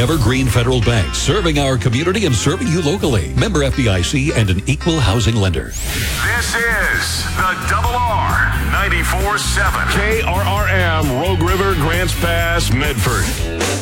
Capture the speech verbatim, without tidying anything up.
Evergreen Federal Bank, serving our community and serving you locally. Member F D I C and an equal housing lender. This is the Double R ninety-four seven. K R R M, Rogue River, Grants Pass, Medford.